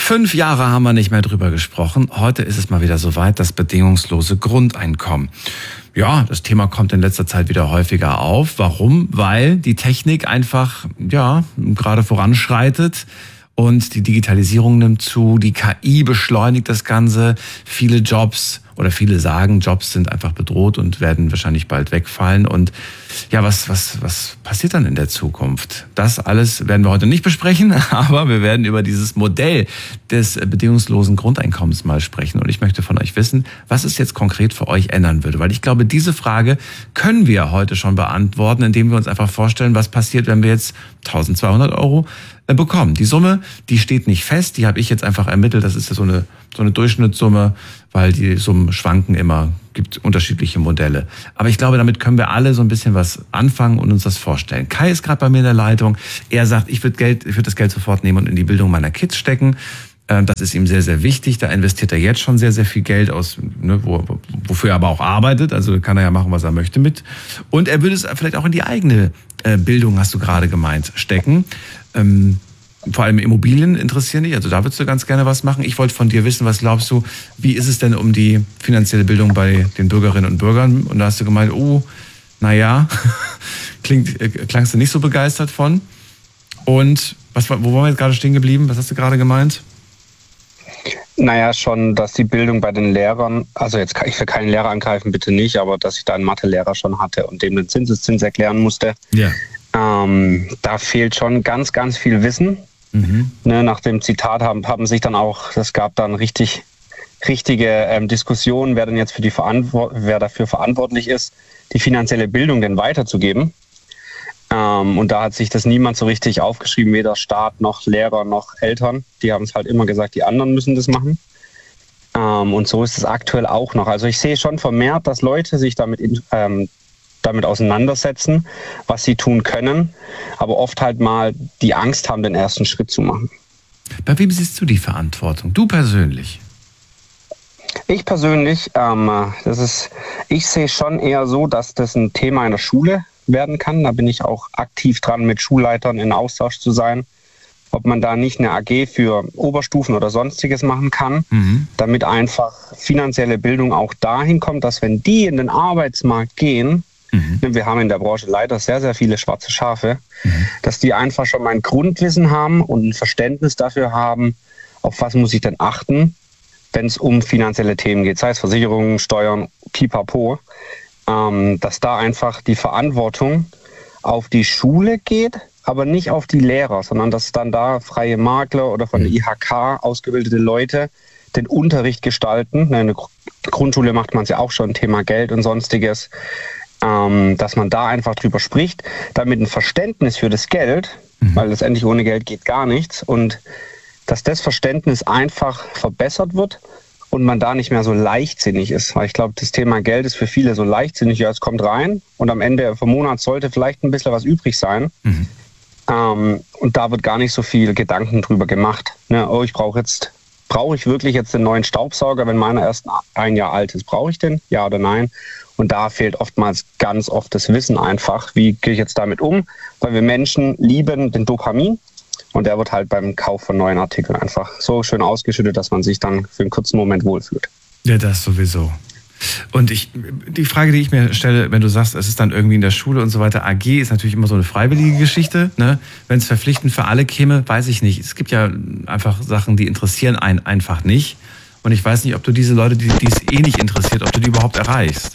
5 Jahre haben wir nicht mehr drüber gesprochen. Heute ist es mal wieder soweit, das bedingungslose Grundeinkommen. Ja, das Thema kommt in letzter Zeit wieder häufiger auf. Warum? Weil die Technik einfach, gerade voranschreitet und die Digitalisierung nimmt zu, die KI beschleunigt das Ganze. Viele Jobs oder viele sagen, Jobs sind einfach bedroht und werden wahrscheinlich bald wegfallen. Und ja, was passiert dann in der Zukunft? Das alles werden wir heute nicht besprechen, aber wir werden über dieses Modell des bedingungslosen Grundeinkommens mal sprechen. Und ich möchte von euch wissen, was es jetzt konkret für euch ändern würde. Weil ich glaube, diese Frage können wir heute schon beantworten, indem wir uns einfach vorstellen, was passiert, wenn wir jetzt 1.200 Euro bekommen. Die Summe, die steht nicht fest, die habe ich jetzt einfach ermittelt. Das ist ja so eine Durchschnittssumme, weil die Summen schwanken immer, gibt unterschiedliche Modelle. Aber ich glaube, damit können wir alle so ein bisschen was anfangen und uns das vorstellen. Kai ist gerade bei mir in der Leitung. Er sagt, ich würde das Geld sofort nehmen und in die Bildung meiner Kids stecken. Das ist ihm sehr, sehr wichtig. Da investiert er jetzt schon sehr, sehr viel Geld aus, wofür er aber auch arbeitet. Also kann er ja machen, was er möchte mit. Und er würde es vielleicht auch in die eigene Bildung, hast du gerade gemeint, stecken. Vor allem Immobilien interessieren dich, also da würdest du ganz gerne was machen. Ich wollte von dir wissen, was glaubst du, wie ist es denn um die finanzielle Bildung bei den Bürgerinnen und Bürgern? Und da hast du gemeint, klangst du nicht so begeistert von. Und wo waren wir jetzt gerade stehen geblieben? Was hast du gerade gemeint? Naja, schon, dass die Bildung bei den Lehrern, also jetzt kann ich für keinen Lehrer angreifen, bitte nicht, aber dass ich da einen Mathelehrer schon hatte und dem den Zinseszins erklären musste. Ja. Da fehlt schon ganz, ganz viel Wissen. Mhm. Nach dem Zitat haben sich dann auch, es gab dann richtige Diskussionen, wer denn jetzt wer dafür verantwortlich ist, die finanzielle Bildung denn weiterzugeben. Und da hat sich das niemand so richtig aufgeschrieben, weder Staat noch Lehrer noch Eltern. Die haben es halt immer gesagt, die anderen müssen das machen. Und so ist es aktuell auch noch. Also ich sehe schon vermehrt, dass Leute sich damit auseinandersetzen, was sie tun können, aber oft halt mal die Angst haben, den ersten Schritt zu machen. Bei wem siehst du die Verantwortung? Du persönlich? Ich persönlich, ich sehe schon eher so, dass das ein Thema in der Schule werden kann. Da bin ich auch aktiv dran, mit Schulleitern in Austausch zu sein, ob man da nicht eine AG für Oberstufen oder Sonstiges machen kann, damit einfach finanzielle Bildung auch dahin kommt, dass wenn die in den Arbeitsmarkt gehen, wir haben in der Branche leider sehr, sehr viele schwarze Schafe, dass die einfach schon mal ein Grundwissen haben und ein Verständnis dafür haben, auf was muss ich denn achten, wenn es um finanzielle Themen geht, sei es Versicherungen, Steuern, Pipapo, dass da einfach die Verantwortung auf die Schule geht, aber nicht auf die Lehrer, sondern dass dann da freie Makler oder von der IHK ausgebildete Leute den Unterricht gestalten. In der Grundschule macht man es ja auch schon, Thema Geld und Sonstiges, dass man da einfach drüber spricht, damit ein Verständnis für das Geld, weil letztendlich ohne Geld geht gar nichts, und dass das Verständnis einfach verbessert wird und man da nicht mehr so leichtsinnig ist. Weil ich glaube, das Thema Geld ist für viele so leichtsinnig, ja, es kommt rein und am Ende vom Monat sollte vielleicht ein bisschen was übrig sein. Und da wird gar nicht so viel Gedanken drüber gemacht. Brauche ich wirklich jetzt den neuen Staubsauger, wenn meiner erst ein Jahr alt ist? Brauche ich den? Ja oder nein? Und da fehlt ganz oft das Wissen einfach. Wie gehe ich jetzt damit um? Weil wir Menschen lieben den Dopamin. Und der wird halt beim Kauf von neuen Artikeln einfach so schön ausgeschüttet, dass man sich dann für einen kurzen Moment wohlfühlt. Ja, das sowieso. Und die Frage, die ich mir stelle, wenn du sagst, es ist dann irgendwie in der Schule und so weiter, AG ist natürlich immer so eine freiwillige Geschichte. Ne? Wenn es verpflichtend für alle käme, weiß ich nicht. Es gibt ja einfach Sachen, die interessieren einen einfach nicht. Und ich weiß nicht, ob du diese Leute, die es nicht interessiert, ob du die überhaupt erreichst.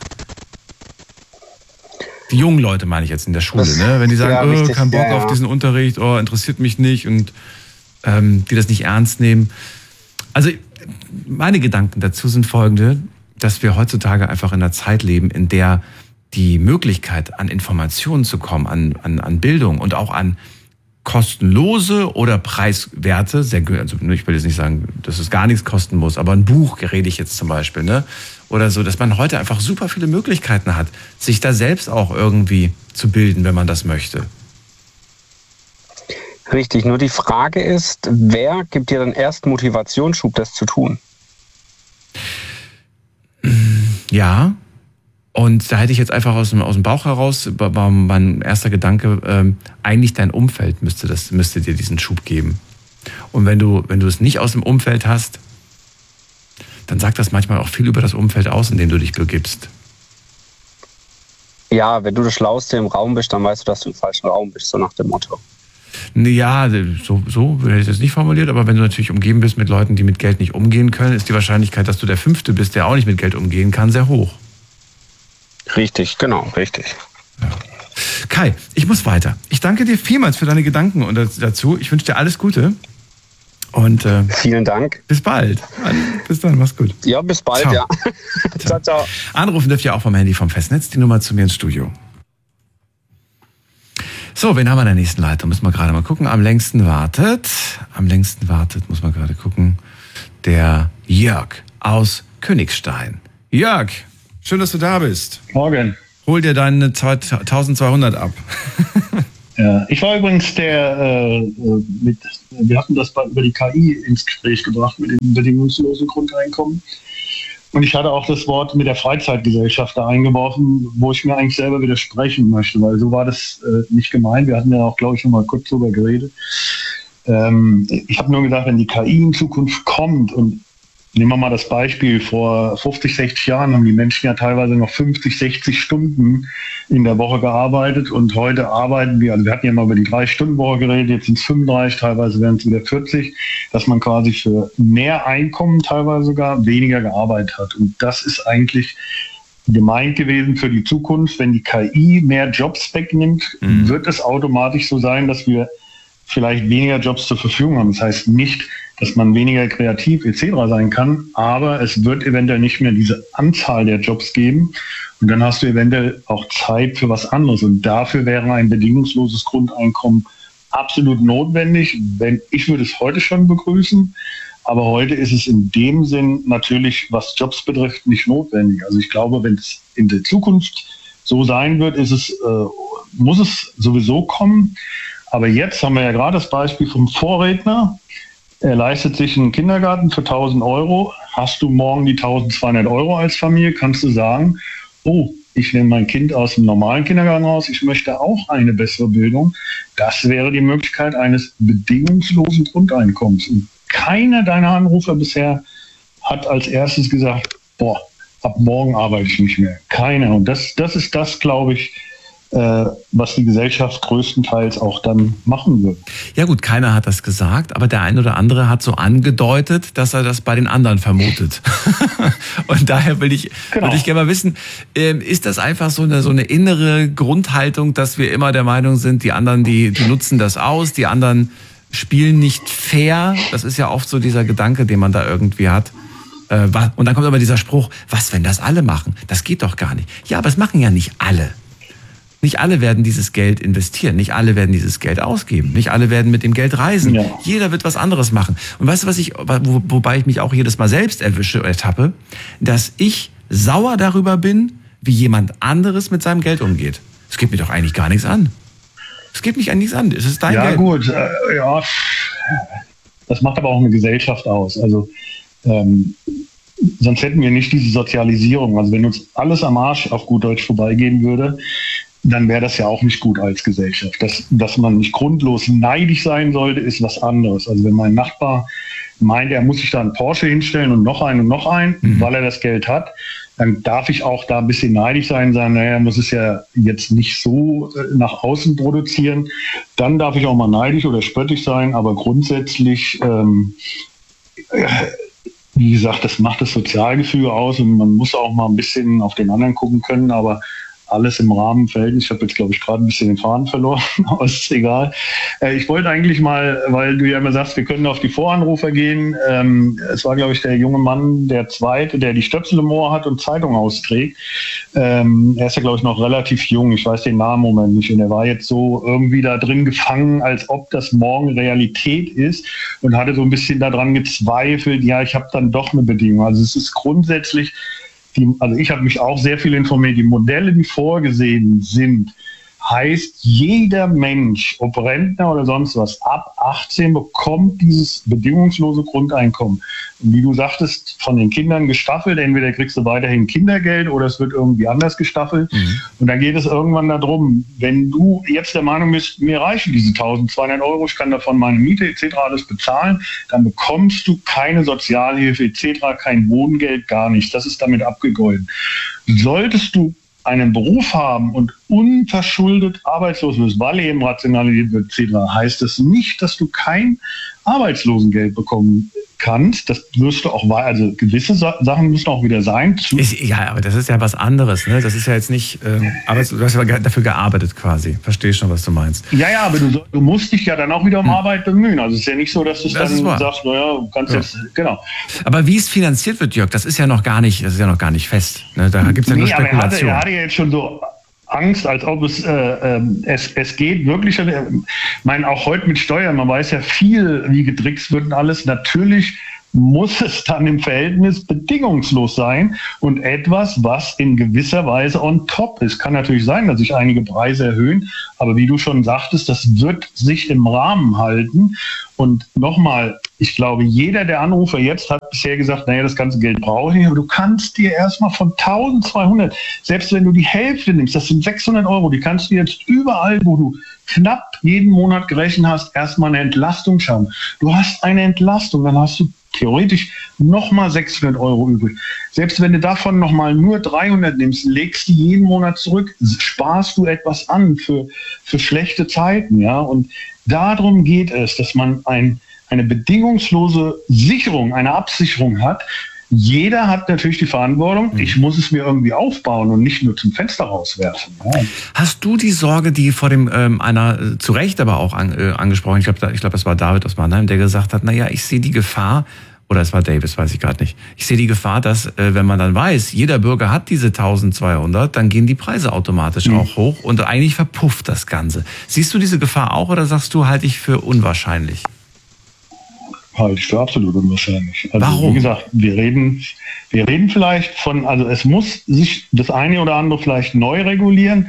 Die jungen Leute meine ich jetzt in der Schule, ne? Wenn die sagen, kein Bock auf diesen Unterricht, interessiert mich nicht, und die das nicht ernst nehmen. Also meine Gedanken dazu sind folgende, dass wir heutzutage einfach in einer Zeit leben, in der die Möglichkeit, an Informationen zu kommen, an Bildung und auch an kostenlose oder preiswerte, also ich will jetzt nicht sagen, dass es gar nichts kosten muss, aber ein Buch rede ich jetzt zum Beispiel, ne? Oder so, dass man heute einfach super viele Möglichkeiten hat, sich da selbst auch irgendwie zu bilden, wenn man das möchte. Richtig, nur die Frage ist, wer gibt dir den ersten Motivationsschub, das zu tun? Ja, und da hätte ich jetzt einfach aus dem Bauch heraus, war mein erster Gedanke, eigentlich dein Umfeld müsste dir diesen Schub geben. Und wenn du es nicht aus dem Umfeld hast, dann sagt das manchmal auch viel über das Umfeld aus, in dem du dich begibst. Ja, wenn du der Schlauste im Raum bist, dann weißt du, dass du im falschen Raum bist, so nach dem Motto. Ja, so hätte ich das nicht formuliert, aber wenn du natürlich umgeben bist mit Leuten, die mit Geld nicht umgehen können, ist die Wahrscheinlichkeit, dass du der Fünfte bist, der auch nicht mit Geld umgehen kann, sehr hoch. Richtig, genau, richtig. Ja. Kai, ich muss weiter. Ich danke dir vielmals für deine Gedanken und dazu. Ich wünsche dir alles Gute. Und vielen Dank. Bis bald. Bis dann, mach's gut. Ja, bis bald, ciao. Ja. Ciao, ciao. Anrufen dürft ihr auch vom Handy vom Festnetz, die Nummer zu mir ins Studio. So, wen haben wir in der nächsten Leitung? Müssen wir gerade mal gucken. Am längsten wartet, muss man gerade gucken, der Jörg aus Königstein. Jörg, schön, dass du da bist. Morgen. Hol dir deine 1200 ab. Ja, ich war übrigens wir hatten das über die KI ins Gespräch gebracht mit dem bedingungslosen Grundeinkommen. Und ich hatte auch das Wort mit der Freizeitgesellschaft da eingeworfen, wo ich mir eigentlich selber widersprechen möchte, weil so war das nicht gemeint. Wir hatten ja auch, glaube ich, schon mal kurz drüber geredet. Ich habe nur gesagt, wenn die KI in Zukunft kommt und nehmen wir mal das Beispiel, vor 50, 60 Jahren haben die Menschen ja teilweise noch 50, 60 Stunden in der Woche gearbeitet und heute arbeiten wir, also wir hatten ja mal über die 3-Stunden-Woche geredet, jetzt sind es 35, teilweise werden es wieder 40, dass man quasi für mehr Einkommen teilweise sogar weniger gearbeitet hat. Und das ist eigentlich gemeint gewesen für die Zukunft. Wenn die KI mehr Jobs wegnimmt, wird es automatisch so sein, dass wir vielleicht weniger Jobs zur Verfügung haben. Das heißt nicht, dass man weniger kreativ etc. sein kann, aber es wird eventuell nicht mehr diese Anzahl der Jobs geben und dann hast du eventuell auch Zeit für was anderes und dafür wäre ein bedingungsloses Grundeinkommen absolut notwendig. Ich würde es heute schon begrüßen, aber heute ist es in dem Sinn natürlich, was Jobs betrifft, nicht notwendig. Also ich glaube, wenn es in der Zukunft so sein wird, muss es sowieso kommen. Aber jetzt haben wir ja gerade das Beispiel vom Vorredner. Er leistet sich einen Kindergarten für 1.000 Euro. Hast du morgen die 1.200 Euro als Familie, kannst du sagen, oh, ich nehme mein Kind aus dem normalen Kindergarten raus, ich möchte auch eine bessere Bildung. Das wäre die Möglichkeit eines bedingungslosen Grundeinkommens. Und keiner deiner Anrufer bisher hat als erstes gesagt, boah, ab morgen arbeite ich nicht mehr. Keiner. Und das ist das, glaube ich, was die Gesellschaft größtenteils auch dann machen wird. Ja gut, keiner hat das gesagt, aber der ein oder andere hat so angedeutet, dass er das bei den anderen vermutet. Und daher will ich gerne mal wissen, ist das einfach so eine innere Grundhaltung, dass wir immer der Meinung sind, die anderen, die nutzen das aus, die anderen spielen nicht fair? Das ist ja oft so dieser Gedanke, den man da irgendwie hat. Und dann kommt aber dieser Spruch, was, wenn das alle machen? Das geht doch gar nicht. Ja, aber es machen ja nicht alle. Nicht alle werden dieses Geld investieren, nicht alle werden dieses Geld ausgeben, nicht alle werden mit dem Geld reisen. Ja. Jeder wird was anderes machen. Und weißt du, wobei ich mich auch jedes Mal selbst ertappe, dass ich sauer darüber bin, wie jemand anderes mit seinem Geld umgeht. Es geht mir doch eigentlich gar nichts an. Es geht mich an nichts an. Es ist dein Geld. Ja gut, ja. Das macht aber auch eine Gesellschaft aus. Also sonst hätten wir nicht diese Sozialisierung. Also wenn uns alles am Arsch auf gut Deutsch vorbeigehen würde, dann wäre das ja auch nicht gut als Gesellschaft. Dass man nicht grundlos neidisch sein sollte, ist was anderes. Also wenn mein Nachbar meint, er muss sich da einen Porsche hinstellen und noch einen, weil er das Geld hat, dann darf ich auch da ein bisschen neidisch sein und sagen, naja, er muss es ja jetzt nicht so nach außen produzieren. Dann darf ich auch mal neidisch oder spöttisch sein, aber grundsätzlich, wie gesagt, das macht das Sozialgefüge aus und man muss auch mal ein bisschen auf den anderen gucken können, aber alles im Rahmen Verhältnis. Ich habe jetzt, glaube ich, gerade ein bisschen den Faden verloren, aber ist egal. Ich wollte eigentlich mal, weil du ja immer sagst, wir können auf die Voranrufer gehen. Es war, glaube ich, der junge Mann, der Zweite, der die Stöpsel im Ohr hat und Zeitung austrägt. Er ist ja, glaube ich, noch relativ jung. Ich weiß den Namen im Moment nicht. Und er war jetzt so irgendwie da drin gefangen, als ob das morgen Realität ist und hatte so ein bisschen daran gezweifelt, ja, ich habe dann doch eine Bedingung. Also es ist grundsätzlich, also ich habe mich auch sehr viel informiert. Die Modelle, die vorgesehen sind, heißt, jeder Mensch, ob Rentner oder sonst was, ab 18 bekommt dieses bedingungslose Grundeinkommen. Und wie du sagtest, von den Kindern gestaffelt, entweder kriegst du weiterhin Kindergeld oder es wird irgendwie anders gestaffelt. Und dann geht es irgendwann darum, wenn du jetzt der Meinung bist, mir reichen diese 1.200 Euro, ich kann davon meine Miete etc. alles bezahlen, dann bekommst du keine Sozialhilfe etc., kein Wohngeld, gar nichts. Das ist damit abgegolten. Solltest du einen Beruf haben und unverschuldet arbeitslos wirst, weil eben rationalisiert wird etc., heißt es nicht, dass du kein Arbeitslosengeld bekommen kannst. Das wirst du auch, also gewisse Sachen müssen auch wieder sein. Ja, aber das ist ja was anderes, ne? Das ist ja jetzt nicht, aber du hast ja dafür gearbeitet quasi. Verstehe schon, was du meinst. Ja, aber du musst dich ja dann auch wieder um Arbeit bemühen. Also es ist ja nicht so, dass du dann sagst, naja, du kannst jetzt, genau. Aber wie es finanziert wird, Jörg, das ist ja noch gar nicht fest. Ne? Da gibt es ja nur Spekulation. Aber er hatte jetzt schon so Angst, als ob es geht wirklich, ich meine, auch heute mit Steuern, man weiß ja viel, wie getrickst wird und alles, natürlich muss es dann im Verhältnis bedingungslos sein und etwas, was in gewisser Weise on top ist. Kann natürlich sein, dass sich einige Preise erhöhen, aber wie du schon sagtest, das wird sich im Rahmen halten. Und nochmal, ich glaube, jeder der Anrufer jetzt hat bisher gesagt, naja, das ganze Geld brauche ich nicht, aber du kannst dir erstmal von 1.200, selbst wenn du die Hälfte nimmst, das sind 600 Euro, die kannst du jetzt überall, wo du knapp jeden Monat gerechnet hast, erstmal eine Entlastung schauen. Du hast eine Entlastung, dann hast du theoretisch nochmal 600 Euro übrig. Selbst wenn du davon nochmal nur 300 nimmst, legst du jeden Monat zurück, sparst du etwas an für schlechte Zeiten, ja. Und darum geht es, dass man eine bedingungslose Sicherung, eine Absicherung hat. Jeder hat natürlich die Verantwortung, ich muss es mir irgendwie aufbauen und nicht nur zum Fenster rauswerfen. Ja. Hast du die Sorge, die vor dem einer zu Recht aber auch angesprochen, ich glaube, das war David aus Mannheim, der gesagt hat, naja, ich sehe die Gefahr, oder es war Davis, weiß ich gerade nicht, ich sehe die Gefahr, dass wenn man dann weiß, jeder Bürger hat diese 1.200, dann gehen die Preise automatisch auch hoch und eigentlich verpufft das Ganze. Siehst du diese Gefahr auch oder sagst du, halte ich für unwahrscheinlich? Halte ich für absolut unwahrscheinlich. Also, warum? Wie gesagt, wir reden vielleicht von, also es muss sich das eine oder andere vielleicht neu regulieren.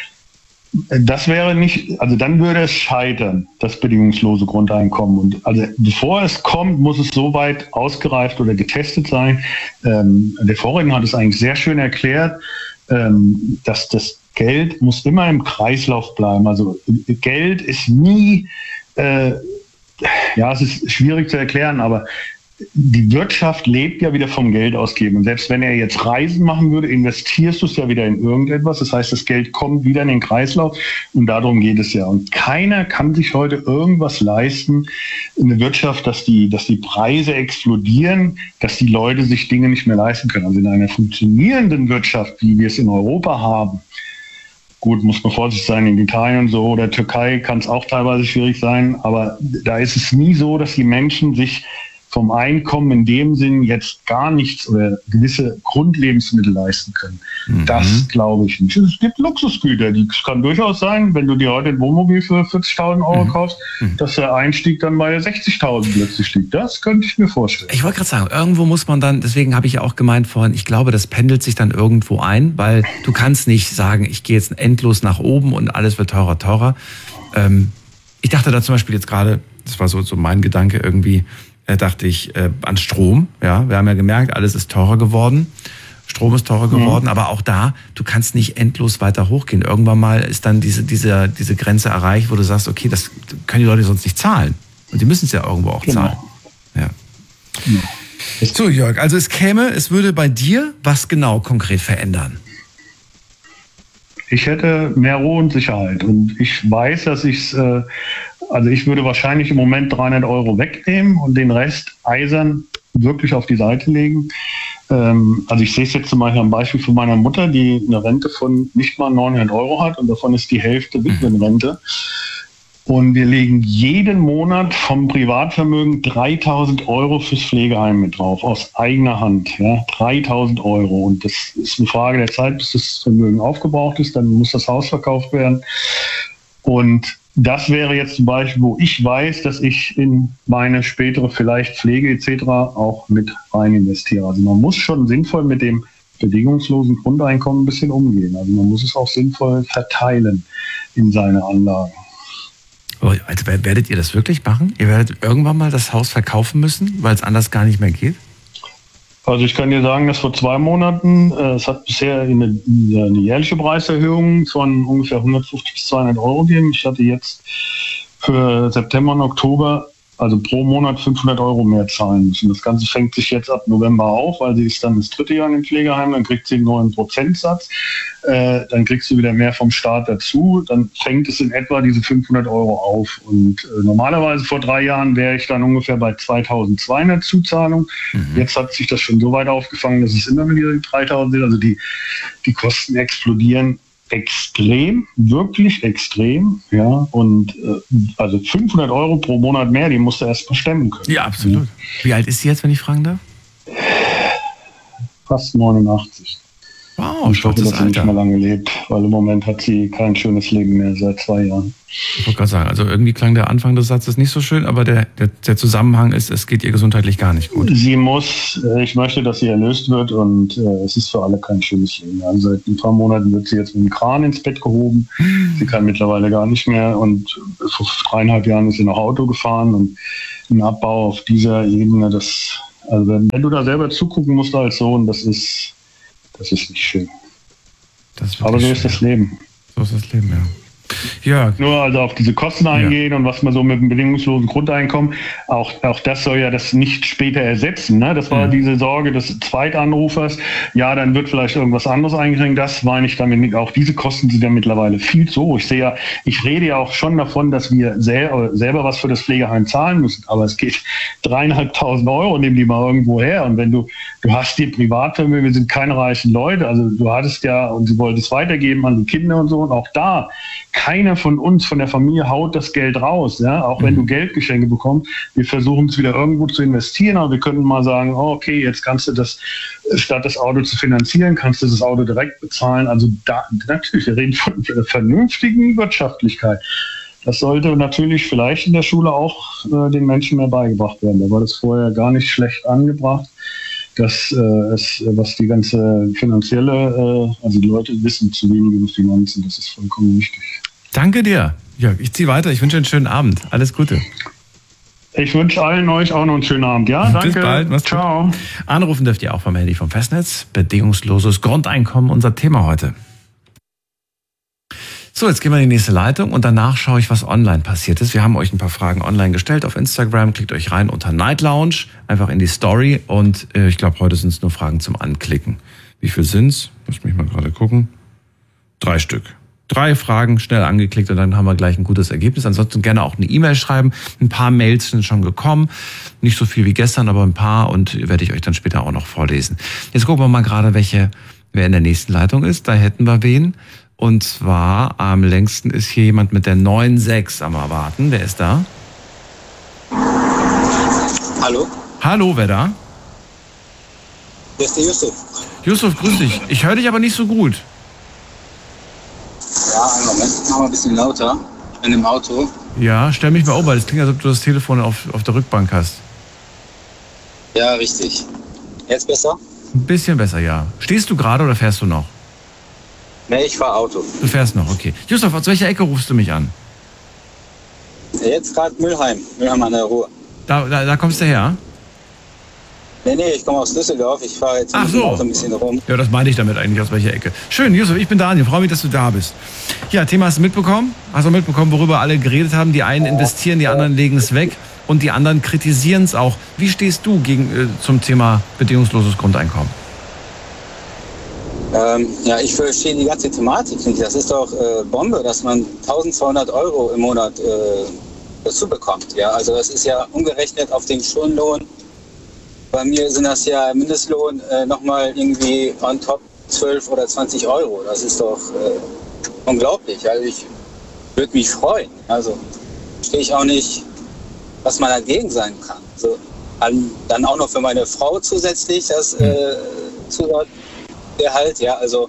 Das wäre nicht, also dann würde es scheitern, das bedingungslose Grundeinkommen. Und also bevor es kommt, muss es so weit ausgereift oder getestet sein. Der Vorredner hat es eigentlich sehr schön erklärt, dass das Geld muss immer im Kreislauf bleiben. Also Geld ist nie, es ist schwierig zu erklären, aber die Wirtschaft lebt ja wieder vom Geld ausgeben. Und selbst wenn er jetzt Reisen machen würde, investierst du es ja wieder in irgendetwas. Das heißt, das Geld kommt wieder in den Kreislauf und darum geht es ja. Und keiner kann sich heute irgendwas leisten in der Wirtschaft, dass die Preise explodieren, dass die Leute sich Dinge nicht mehr leisten können. Also in einer funktionierenden Wirtschaft, wie wir es in Europa haben, gut, muss man vorsichtig sein, in Italien und so oder Türkei kann es auch teilweise schwierig sein, aber da ist es nie so, dass die Menschen sich vom Einkommen in dem Sinn jetzt gar nichts oder gewisse Grundlebensmittel leisten können. Das glaube ich nicht. Es gibt Luxusgüter, die kann durchaus sein, wenn du dir heute ein Wohnmobil für 40.000 Euro kaufst, dass der Einstieg dann bei 60.000 plötzlich liegt. Das könnte ich mir vorstellen. Ich wollte gerade sagen, irgendwo muss man dann, deswegen habe ich ja auch gemeint vorhin, ich glaube, das pendelt sich dann irgendwo ein, weil du kannst nicht sagen, ich gehe jetzt endlos nach oben und alles wird teurer. Ich dachte da zum Beispiel jetzt gerade, das war so mein Gedanke irgendwie, dachte ich an Strom. Ja, wir haben ja gemerkt, alles ist teurer geworden. Strom ist teurer geworden, aber auch da, du kannst nicht endlos weiter hochgehen. Irgendwann mal ist dann diese Grenze erreicht, wo du sagst, okay, das können die Leute sonst nicht zahlen. Und die müssen es ja irgendwo auch zahlen. Ja. So, Jörg, also es würde bei dir was genau konkret verändern? Ich hätte mehr Ruhe und Sicherheit. Und ich weiß, dass ich würde wahrscheinlich im Moment 300 Euro wegnehmen und den Rest eisern wirklich auf die Seite legen. Also ich sehe es jetzt zum Beispiel am Beispiel von meiner Mutter, die eine Rente von nicht mal 900 Euro hat und davon ist die Hälfte Witwenrente. Und wir legen jeden Monat vom Privatvermögen 3.000 Euro fürs Pflegeheim mit drauf, aus eigener Hand. Ja, 3.000 Euro. Und das ist eine Frage der Zeit, bis das Vermögen aufgebraucht ist. Dann muss das Haus verkauft werden. Und das wäre jetzt zum Beispiel, wo ich weiß, dass ich in meine spätere vielleicht Pflege etc. auch mit rein investiere. Also man muss schon sinnvoll mit dem bedingungslosen Grundeinkommen ein bisschen umgehen. Also man muss es auch sinnvoll verteilen in seine Anlagen. Also werdet ihr das wirklich machen? Ihr werdet irgendwann mal das Haus verkaufen müssen, weil es anders gar nicht mehr geht? Also ich kann dir sagen, dass vor 2 Monaten, es hat bisher eine jährliche Preiserhöhung von ungefähr 150 bis 200 Euro gegeben. Ich hatte jetzt für September und Oktober also pro Monat 500 Euro mehr zahlen müssen. Das Ganze fängt sich jetzt ab November auf, weil sie ist dann das 3. Jahr in dem Pflegeheim, dann kriegt sie einen neuen Prozentsatz, dann kriegst du wieder mehr vom Staat dazu, dann fängt es in etwa diese 500 Euro auf. Und normalerweise vor 3 Jahren wäre ich dann ungefähr bei 2200 Zuzahlung. Jetzt hat sich das schon so weit aufgefangen, dass es immer wieder die 3000 sind. Also die Kosten explodieren extrem, wirklich extrem, ja, und also 500 Euro pro Monat mehr, die musst du erst mal stemmen können. Ja, absolut. Wie alt ist sie jetzt, wenn ich fragen darf? Fast 89. Wow, ich hoffe, dass sie nicht mehr lange lebt, weil im Moment hat sie kein schönes Leben mehr seit 2 Jahren. Ich wollte gerade sagen, also irgendwie klang der Anfang des Satzes nicht so schön, aber der Zusammenhang ist, es geht ihr gesundheitlich gar nicht gut. Ich möchte, dass sie erlöst wird und es ist für alle kein schönes Leben. Also seit ein paar Monaten wird sie jetzt mit dem Kran ins Bett gehoben. Sie kann mittlerweile gar nicht mehr und vor 3,5 Jahren ist sie noch Auto gefahren und ein Abbau auf dieser Ebene, also wenn du da selber zugucken musst als Sohn, das ist nicht schön. Aber so ist das Leben. So ist das Leben, ja. Ja. Nur also auf diese Kosten eingehen und was man so mit dem bedingungslosen Grundeinkommen, auch das soll ja das nicht später ersetzen. Ne? Das war diese Sorge des Zweitanrufers. Ja, dann wird vielleicht irgendwas anderes eingeschränkt. Das meine ich damit nicht. Auch diese Kosten sind ja mittlerweile viel zu hoch. Ich rede ja auch schon davon, dass wir selber was für das Pflegeheim zahlen müssen. Aber es geht 3.500 Euro, nehmen die mal irgendwo her. Und wenn du hast die Privatvermögen, wir sind keine reichen Leute. Also du hattest ja, und sie wollte es weitergeben an die Kinder und so. Und auch da, keiner von uns, von der Familie, haut das Geld raus. Ja? Auch wenn du Geldgeschenke bekommst, wir versuchen es wieder irgendwo zu investieren, aber wir können mal sagen, oh, okay, jetzt kannst du das, statt das Auto zu finanzieren, kannst du das Auto direkt bezahlen. Also natürlich, wir reden von vernünftigen Wirtschaftlichkeit. Das sollte natürlich vielleicht in der Schule auch den Menschen mehr beigebracht werden. Da war das vorher gar nicht schlecht angebracht. Was die ganze finanzielle, also die Leute wissen zu wenig über Finanzen, das ist vollkommen wichtig. Danke dir. Jörg, ich ziehe weiter. Ich wünsche einen schönen Abend. Alles Gute. Ich wünsche allen euch auch noch einen schönen Abend. Ja, danke. Bis bald. Ciao. Anrufen dürft ihr auch vom Handy vom Festnetz. Bedingungsloses Grundeinkommen, unser Thema heute. So, jetzt gehen wir in die nächste Leitung und danach schaue ich, was online passiert ist. Wir haben euch ein paar Fragen online gestellt auf Instagram. Klickt euch rein unter Night Lounge, einfach in die Story und ich glaube, heute sind es nur Fragen zum Anklicken. Wie viel sind's? Muss mich mal gerade gucken. 3 Stück. 3 Fragen schnell angeklickt und dann haben wir gleich ein gutes Ergebnis. Ansonsten gerne auch eine E-Mail schreiben. Ein paar Mails sind schon gekommen. Nicht so viel wie gestern, aber ein paar und werde ich euch dann später auch noch vorlesen. Jetzt gucken wir mal gerade, wer in der nächsten Leitung ist. Da hätten wir wen. Und zwar am längsten ist hier jemand mit der 96 am Erwarten. Wer ist da? Hallo? Hallo, wer da? Hier ist der Yusuf. Yusuf, grüß dich. Ich höre dich aber nicht so gut. Ja, einen Moment. Mach mal ein bisschen lauter. Ich bin im Auto. Ja, stell mich mal um, weil es klingt, als ob du das Telefon auf der Rückbank hast. Ja, richtig. Jetzt besser? Ein bisschen besser, ja. Stehst du gerade oder fährst du noch? Nee, ich fahre Auto. Du fährst noch, okay. Yusuf, aus welcher Ecke rufst du mich an? Jetzt gerade Mülheim an der Ruhr. Da kommst du her? Nee, ich komme aus Düsseldorf. Ich fahre jetzt mit dem Auto ein bisschen rum. Ja, das meine ich damit eigentlich, aus welcher Ecke. Schön, Yusuf, ich bin Daniel. Freue mich, dass du da bist. Ja, Thema hast du mitbekommen? Hast du mitbekommen, worüber alle geredet haben? Die einen investieren, die anderen legen es weg und die anderen kritisieren es auch. Wie stehst du zum Thema bedingungsloses Grundeinkommen? Ja, ich verstehe die ganze Thematik nicht. Das ist doch Bombe, dass man 1.200 Euro im Monat dazu bekommt. Ja, also das ist ja umgerechnet auf den Stundenlohn. Bei mir sind das ja Mindestlohn nochmal irgendwie on top 12 oder 20 Euro. Das ist doch unglaublich. Also ich würde mich freuen. Also verstehe ich auch nicht, was man dagegen sein kann. Also, dann auch noch für meine Frau zusätzlich das Gehalt, ja, also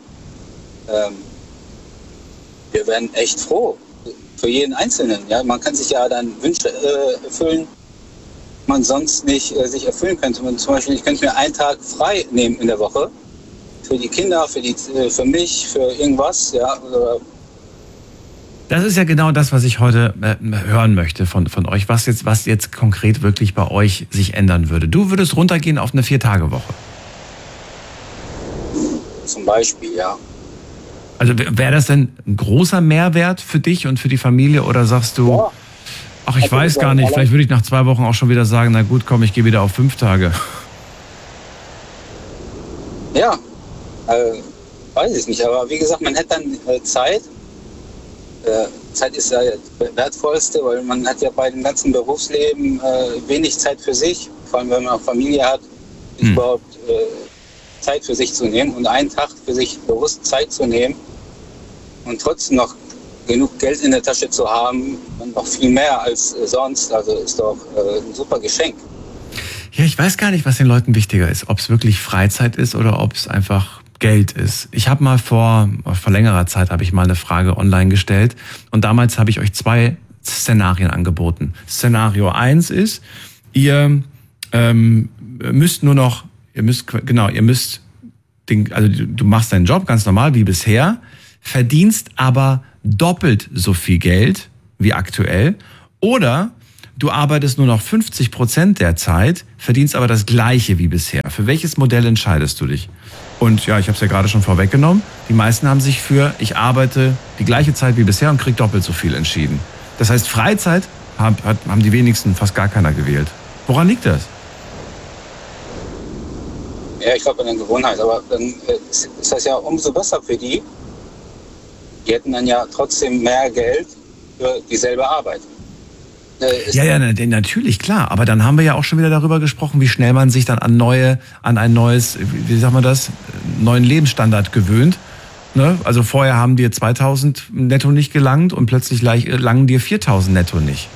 wir werden echt froh für jeden Einzelnen, ja, man kann sich ja dann Wünsche erfüllen, man sonst nicht sich erfüllen könnte. Und zum Beispiel, ich könnte mir einen Tag frei nehmen in der Woche für die Kinder, für mich, für irgendwas, ja. Oder das ist ja genau das, was ich heute hören möchte von euch, was jetzt konkret wirklich bei euch sich ändern würde. Du würdest runtergehen auf eine 4-Tage-Woche. zum Beispiel, ja. Also wäre das denn ein großer Mehrwert für dich und für die Familie oder sagst du, Ja. ach, ich weiß gar nicht, vielleicht würde ich nach 2 Wochen auch schon wieder sagen, na gut, komm, ich gehe wieder auf 5 Tage. Ja, weiß ich nicht, aber wie gesagt, man hätte dann Zeit. Zeit ist ja das Wertvollste, weil man hat ja bei dem ganzen Berufsleben wenig Zeit für sich, vor allem wenn man auch Familie hat, überhaupt Zeit für sich zu nehmen und einen Tag für sich bewusst Zeit zu nehmen und trotzdem noch genug Geld in der Tasche zu haben und noch viel mehr als sonst, also ist doch ein super Geschenk. Ja, ich weiß gar nicht, was den Leuten wichtiger ist, ob es wirklich Freizeit ist oder ob es einfach Geld ist. Ich habe mal vor längerer Zeit habe ich mal eine Frage online gestellt und damals habe ich euch 2 Szenarien angeboten. Szenario 1 ist, ihr müsst du machst deinen Job ganz normal wie bisher, verdienst aber doppelt so viel Geld wie aktuell oder du arbeitest nur noch 50% der Zeit, verdienst aber das Gleiche wie bisher. Für welches Modell entscheidest du dich? Und ja, ich habe es ja gerade schon vorweggenommen. Die meisten haben sich für, ich arbeite die gleiche Zeit wie bisher und krieg doppelt so viel entschieden. Das heißt, Freizeit haben die wenigsten, fast gar keiner gewählt. Woran liegt das? Ja, ich glaube an der Gewohnheit, aber dann ist das ja umso besser für die. Die hätten dann ja trotzdem mehr Geld für dieselbe Arbeit. Ja, natürlich, klar. Aber dann haben wir ja auch schon wieder darüber gesprochen, wie schnell man sich dann an ein neues, wie sagt man das, neuen Lebensstandard gewöhnt. Ne? Also vorher haben dir 2.000 netto nicht gelangt und plötzlich langen dir 4.000 netto nicht.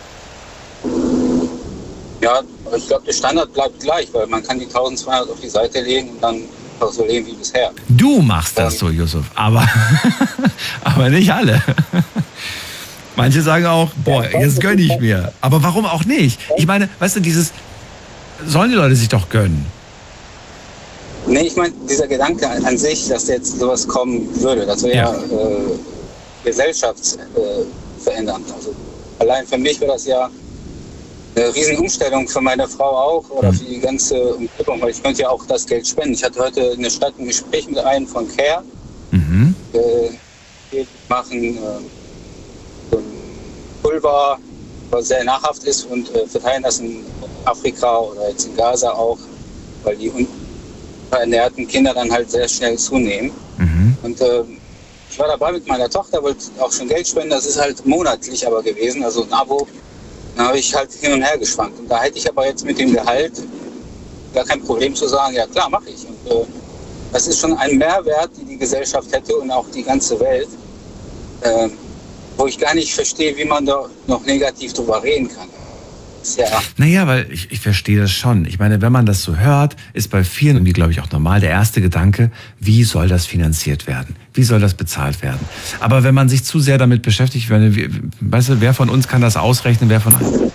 Ja, aber ich glaube, der Standard bleibt gleich, weil man kann die 1.200 auf die Seite legen und dann auch so leben wie bisher. Du machst das so, Yusuf, aber nicht alle. Manche sagen auch, boah, jetzt gönne ich mir. Aber warum auch nicht? Ich meine, weißt du, sollen die Leute sich doch gönnen. Nee, ich meine, dieser Gedanke an sich, dass jetzt sowas kommen würde, das wäre ja gesellschaftsverändernd. Also allein für mich wäre das ja eine Riesenumstellung, für meine Frau auch oder für die ganze Umgebung, weil ich könnte ja auch das Geld spenden. Ich hatte heute in der Stadt ein Gespräch mit einem von Care. Wir machen so ein Pulver, was sehr nahrhaft ist und verteilen das in Afrika oder jetzt in Gaza auch, weil die unverernährten Kinder dann halt sehr schnell zunehmen. Und ich war dabei mit meiner Tochter, wollte auch schon Geld spenden, das ist halt monatlich aber gewesen, also ein Abo. Dann habe ich halt hin und her geschwankt. Und da hätte ich aber jetzt mit dem Gehalt gar kein Problem zu sagen, ja klar, mache ich. Und das ist schon ein Mehrwert, die Gesellschaft hätte und auch die ganze Welt, wo ich gar nicht verstehe, wie man da noch negativ drüber reden kann. Ja. Naja, weil ich verstehe das schon. Ich meine, wenn man das so hört, ist bei vielen irgendwie, glaube ich, auch normal der erste Gedanke, wie soll das finanziert werden? Wie soll das bezahlt werden? Aber wenn man sich zu sehr damit beschäftigt, weißt du, wer von uns kann das ausrechnen, wer von uns?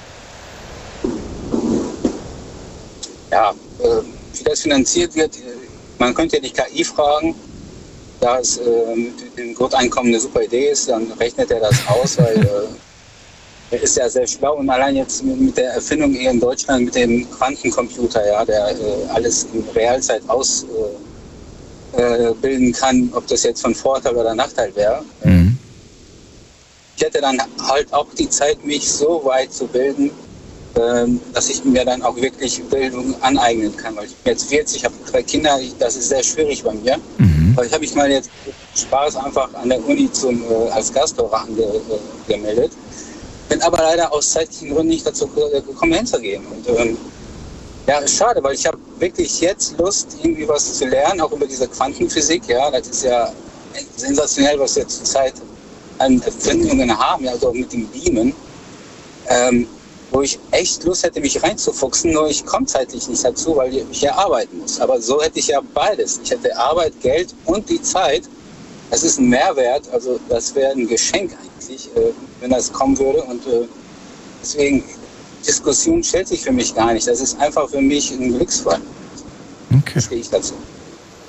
Ja, wie das finanziert wird, man könnte ja die KI fragen, da es mit dem Grundeinkommen eine super Idee ist, dann rechnet er das aus, weil er ist ja sehr schlau und allein jetzt mit der Erfindung hier in Deutschland mit dem Quantencomputer, ja, der alles in Realzeit ausbilden kann, ob das jetzt von Vorteil oder Nachteil wäre. Ich hätte dann halt auch die Zeit, mich so weit zu bilden, dass ich mir dann auch wirklich Bildung aneignen kann. Weil ich bin jetzt 40, habe 3 Kinder, das ist sehr schwierig bei mir. Weil ich habe mich mal jetzt Spaß einfach an der Uni als Gastlehrer angemeldet. Bin aber leider aus zeitlichen Gründen nicht dazu gekommen, hinzugehen. Und ja, ist schade, weil ich habe wirklich jetzt Lust, irgendwie was zu lernen, auch über diese Quantenphysik. Ja, das ist ja sensationell, was wir zurzeit an Erfindungen haben, ja, also auch mit dem Beamen, wo ich echt Lust hätte, mich reinzufuchsen, nur ich komme zeitlich nicht dazu, weil ich ja arbeiten muss. Aber so hätte ich ja beides. Ich hätte Arbeit, Geld und die Zeit. Das ist ein Mehrwert, also das wäre ein Geschenk eigentlich, wenn das kommen würde. Und deswegen, Diskussion stellt sich für mich gar nicht. Das ist einfach für mich ein Glücksfall. Okay. Das stehe ich dazu.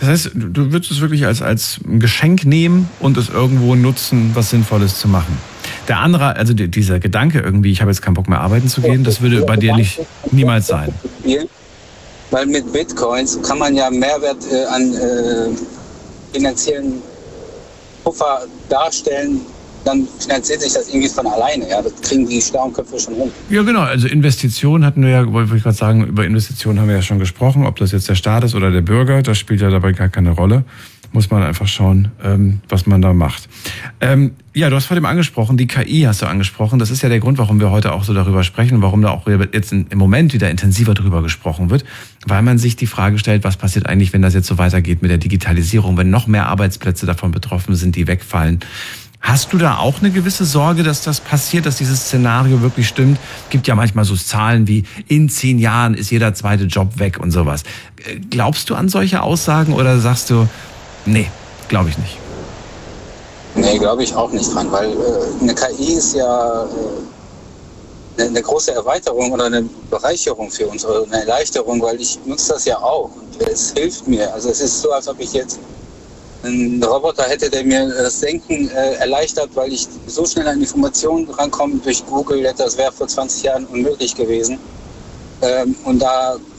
Das heißt, du würdest es wirklich als ein Geschenk nehmen und es irgendwo nutzen, was Sinnvolles zu machen. Der andere, also dieser Gedanke irgendwie, ich habe jetzt keinen Bock mehr arbeiten zu gehen, das würde bei dir niemals sein. Weil mit Bitcoins kann man ja Mehrwert an finanziellen Puffer darstellen, dann finanziert sich das irgendwie von alleine. Ja? Das kriegen die schlauen Köpfe schon hin. Ja, genau. Also Investitionen hatten wir ja, wollte ich gerade sagen, über Investitionen haben wir ja schon gesprochen. Ob das jetzt der Staat ist oder der Bürger, das spielt ja dabei gar keine Rolle. Muss man einfach schauen, was man da macht. Ja, du hast vor dem angesprochen, die KI hast du angesprochen. Das ist ja der Grund, warum wir heute auch so darüber sprechen, warum da auch jetzt im Moment wieder intensiver darüber gesprochen wird, weil man sich die Frage stellt, was passiert eigentlich, wenn das jetzt so weitergeht mit der Digitalisierung, wenn noch mehr Arbeitsplätze davon betroffen sind, die wegfallen. Hast du da auch eine gewisse Sorge, dass das passiert, dass dieses Szenario wirklich stimmt? Gibt ja manchmal so Zahlen wie, in 10 Jahren ist jeder zweite Job weg und sowas. Glaubst du an solche Aussagen oder sagst du, nee, glaube ich nicht? Nee, glaube ich auch nicht dran, weil eine KI ist ja eine große Erweiterung oder eine Bereicherung für uns oder eine Erleichterung, weil ich nutze das ja auch und es hilft mir. Also es ist so, als ob ich jetzt einen Roboter hätte, der mir das Denken erleichtert, weil ich so schnell an Informationen rankomme durch Google. Das wäre vor 20 Jahren unmöglich gewesen. Und da